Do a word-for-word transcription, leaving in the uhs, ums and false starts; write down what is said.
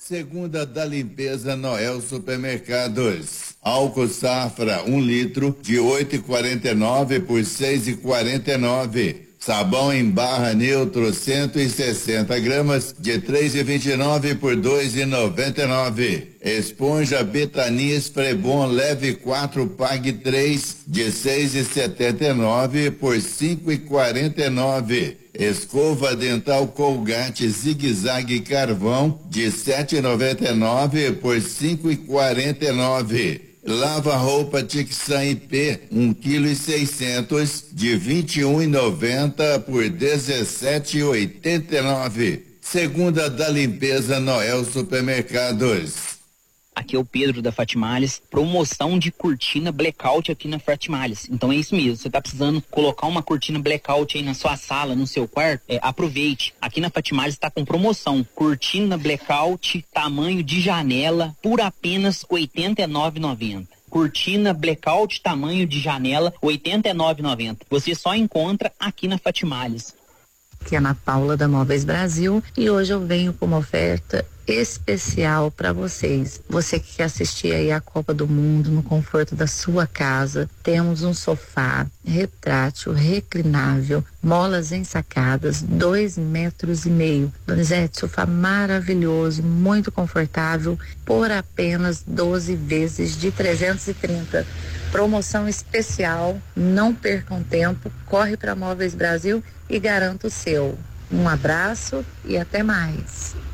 Segunda da limpeza Noel Supermercados. Álcool Safra, um litro, de oito e quarenta e nove por seis e quarenta e nove. Sabão em barra neutro, cento e sessenta gramas, de três e vinte e nove por dois e noventa e nove. Esponja Betania Esfrebon leve quatro, pague três, de seis e setenta e nove por cinco e quarenta e nove. Escova dental Colgate Zig Zag Carvão, de sete e noventa e nove por cinco e quarenta e nove. Lava roupa Tixan I P, um quilo e seiscentos, de vinte e um e noventa por dezessete e oitenta e nove. Segunda da limpeza Noel Supermercados. Aqui é o Pedro da Fatimales, promoção de cortina blackout aqui na Fatimales. Então é isso mesmo, você tá precisando colocar uma cortina blackout aí na sua sala, no seu quarto, é, aproveite. Aqui na Fatimales está com promoção, cortina blackout, tamanho de janela, por apenas oitenta e nove reais e noventa centavos. Cortina blackout, tamanho de janela, oitenta e nove reais e noventa centavos. Você só encontra aqui na Fatimales. Aqui é a Ana Paula da Móveis Brasil e hoje eu venho com uma oferta especial para vocês. Você que quer assistir aí a Copa do Mundo no conforto da sua casa, temos um sofá retrátil, reclinável, molas ensacadas, dois metros e meio. Donizete, sofá maravilhoso, muito confortável, por apenas doze vezes de trezentos e trinta. Promoção especial, não percam tempo, corre para Móveis Brasil e garanta o seu. Um abraço e até mais.